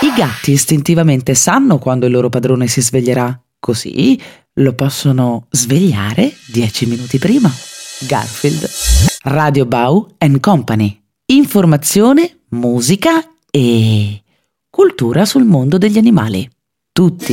I gatti istintivamente sanno quando il loro padrone si sveglierà, così lo possono svegliare 10 minuti prima. Garfield. Radio Bau & Company. Informazione, musica e cultura sul mondo degli animali. Tutti